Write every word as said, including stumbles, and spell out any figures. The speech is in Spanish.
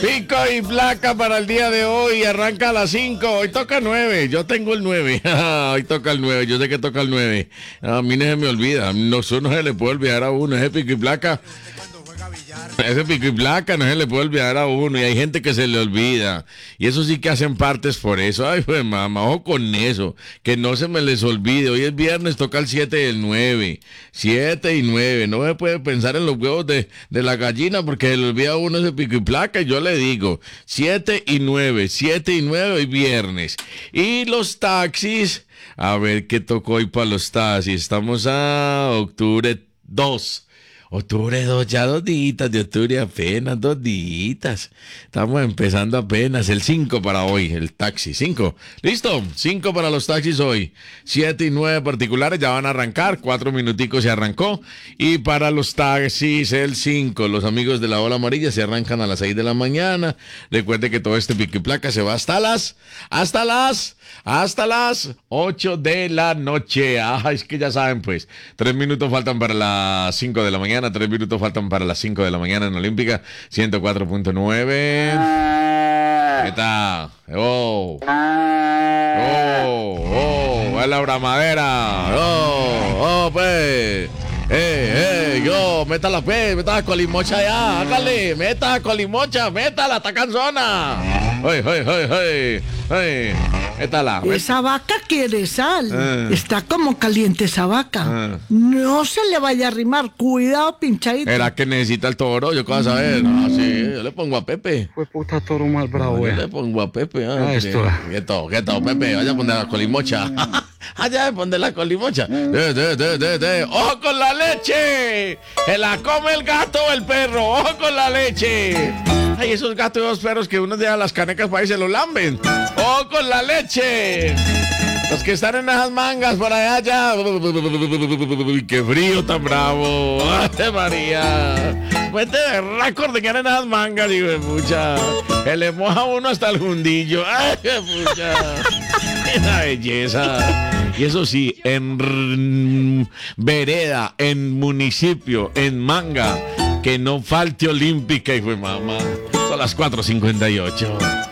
Pico y placa para el día de hoy. Arranca a las cinco. Hoy toca nueve. Yo tengo el nueve. Hoy toca el nueve. Yo sé que toca el nueve. A mí no se me olvida. No, eso no se le puede olvidar a uno. Ese pico y placa. Ese pico y placa no se le puede olvidar a uno. Y hay gente que se le olvida. Y eso sí que hacen partes por eso. Ay, pues mamá, ojo con eso. Que no se me les olvide. Hoy es viernes, toca el siete y el nueve. siete y nueve. No me puede pensar en los huevos de, de la gallina porque se le olvida a uno ese pico y placa. Y yo le digo, siete y nueve. siete y nueve hoy viernes. Y los taxis. A ver qué tocó hoy para los taxis. Estamos a octubre dos. Octubre dos, ya dos días de octubre apenas, dos días. Estamos empezando apenas, el cinco para hoy, el taxi, cinco. ¿Listo? cinco para los taxis hoy. siete y nueve particulares ya van a arrancar, cuatro minuticos se arrancó. Y para los taxis, el cinco, los amigos de la ola amarilla se arrancan a las seis de la mañana. Recuerde que todo este pico y placa se va hasta las, hasta las, hasta las ocho de la noche. Ah, es que ya saben pues, tres minutos faltan para las cinco de la mañana. Tres minutos faltan para las cinco de la mañana en Olímpica, ciento cuatro punto nueve. ¿Qué está? ¡Oh! ¡Oh! ¡Oh! ¡Es la bramadera! ¡Oh! ¡Oh, pues! ¡Eh, eh! ¡Yo! ¡Métala, pues! ¡Métala colimocha ya! ¡Hágale! ¡Meta colimocha! ¡Métala! ¡Está cansona! ¡Ay, ay, ay, ay! ¡Ay! Métala. Esa vaca quiere sal. Eh. Está como caliente esa vaca. Eh. No se le vaya a arrimar. Cuidado, pinchadito. ¿Era que necesita el toro? ¿Yo qué vas a saber? No, sí, yo le pongo a Pepe. Fue puta toro mal bravo, Yo eh. le pongo a Pepe. Ah, Ah, que- esto. Quieto, quieto, Pepe. Vaya a poner la colimocha. Allá a poner la colimocha. De, de, de, de, de. ¡Ojo con la leche! ¡Se la come el gato o el perro! ¡Ojo con la leche! Ay, esos gatos y esos perros que uno deja las canecas para ahí se los lamben. ¡Ojo con la leche! Los que están en esas mangas por allá, ya. ¡Qué frío tan bravo! ¡Ay, María! Cuente de récord de que eran esas mangas, hijo de pucha. Que le moja uno hasta el jundillo. ¡Ay, qué pucha! ¡Esa belleza! Y eso sí, en vereda, en municipio, en manga, que no falte Olímpica, hijo de mamá. Son las cuatro cincuenta y ocho.